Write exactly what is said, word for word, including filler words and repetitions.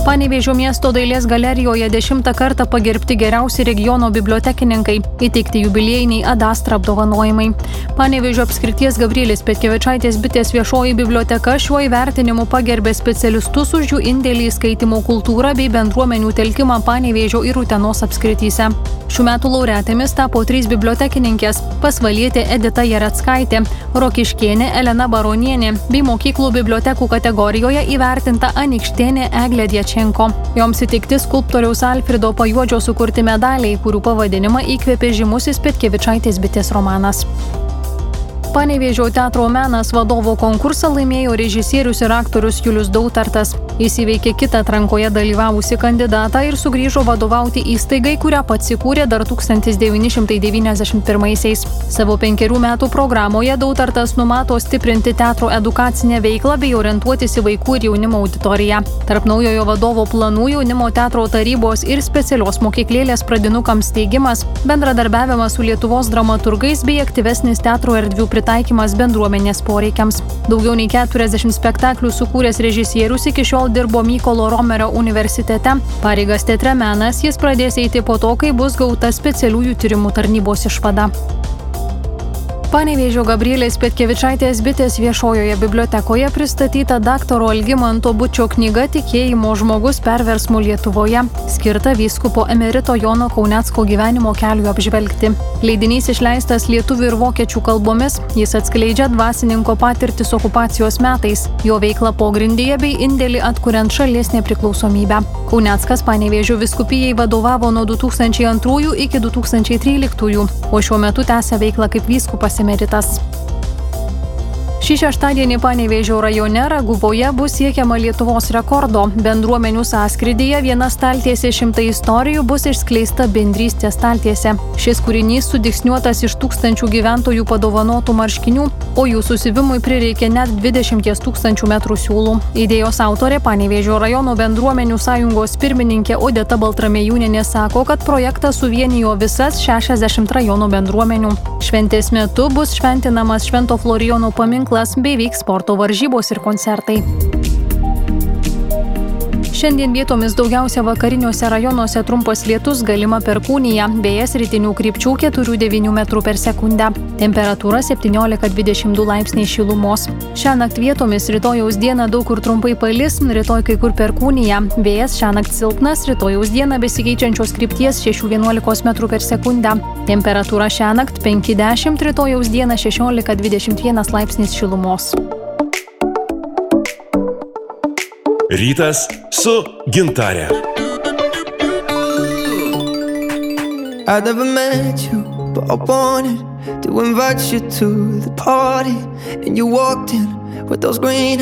Panevėžio miesto dailės galerijoje dešimtą kartą pagerbti geriausi regiono bibliotekininkai, įteikti jubiliejiniai Adastra apdovanojimai. Panevėžio apskrities Gabrielės Petkevičaitės bitės viešoji biblioteka šiuo įvertinimu pagerbė specialistus už jų indėlį į skaitymo kultūrą bei bendruomenių telkimą Panevėžio ir Utenos apskrityse. Šių metų laureatėmis tapo trys bibliotekininkės – Pasvalietė Edita Jareckaitė, Rokiškėnė Elena Baronienė bei mokyklų bibliotekų kategorijoje įvertinta Anykštėnė Eglė Djačenko. Joms įteikti skulptoriaus Alfredo Pajuodžio sukurti medaliai, kurių pavadinimą įkvėpė žymusis Petkevičaitės bitės romanas. Panevėžio teatro menas vadovo konkursą laimėjo režisierius ir aktorius Julius Dautartas. Jis įveikė kitą atrankoje dalyvavusį kandidatą ir sugrįžo vadovauti įstaigai, kurią pats įkūrė dar tūkstantis devyni šimtai devyniasdešimt pirmaisiais. Savo penkerių metų programoje Dautartas numato stiprinti teatro edukacinę veiklą bei orientuotis į vaikų ir jaunimo auditoriją. Tarp naujojo vadovo planų jaunimo teatro tarybos ir specialios mokyklėlės pradinukams steigimas, bendradarbiavimas su Lietuvos dramaturgais bei aktyvesnis teatro erdvių pritaikymas bendruomenės poreikiams. Daugiau nei keturiasdešimt spektaklių sukūręs režisierius iki šiol dirbo Mykolo Romerio universitete. Pareigas teatre menas jis pradės eiti po to, kai bus gauta specialiųjų tyrimų tarnybos išvada. Panevėžio Gabrielės Petkevičaitės bitės viešojoje bibliotekoje pristatyta daktaro Algimanto Bučio knyga Tikėjimo žmogus perversmų Lietuvoje, skirta vyskupo emerito Jono Kaunecko gyvenimo keliui apžvelgti. Leidinys išleistas lietuvių ir vokiečių kalbomis, jis atskleidžia dvasininko patirtis okupacijos metais, jo veiklą pogrindyje bei indėlį atkuriant šalies nepriklausomybę. Kauneckas Panevėžio vyskupijai vadovavo nuo du tūkstančiai antrųjų iki du tūkstančiai tryliktųjų, o šiuo metu tęsia veiklą kaip vyskupas emeritas. Šį šeštadienį Panevėžio rajone Raguvoje bus siekiama Lietuvos rekordo. Bendruomenių sąskrydyje viena staltiesė šimtai istorijų bus išskleista bendrystės staltiesė. Šis kūrinys sudygsniuotas iš tūkstančių gyventojų padovanotų marškinių, o jų susivimui prireikė net dvidešimties tūkstančių metrų siūlų. Idėjos autorė Panevėžio rajono bendruomenių sąjungos pirmininkė Odeta Baltramejūnienė sako, kad projektas suvienijo visas šešiasdešimt rajono bendruomenių. Šventės metu bus šventinamas Švento Florijono paminklas bei vyks sporto varžybos ir koncertai. Šiandien vietomis daugiausia vakariniuose rajonuose trumpas lietus, galima perkūnija, vėjas rytinių krypčių keturi devyni metrų per sekundę. Temperatūra septyniolika dvidešimt du laipsniai šilumos. Šiąnakt vietomis rytojaus dieną daug kur trumpai palis, rytoj kai kur perkūnija. Vėjas šiąnakt silpnas, rytojaus dieną besikeičiančios krypties šeši vienuolika metrų per sekundę. Temperatūra šiąnakt penki dešimt, rytojaus dieną šešiolika dvidešimt vienas laipsnis šilumos. Rytas su Gintare. I never met you, but I wanted to invite you to the party. And you walked in with those green